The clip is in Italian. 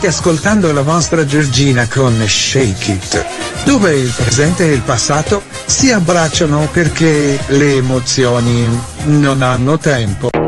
State ascoltando la vostra Giorgina con Shake It, dove il presente e il passato si abbracciano perché le emozioni non hanno tempo.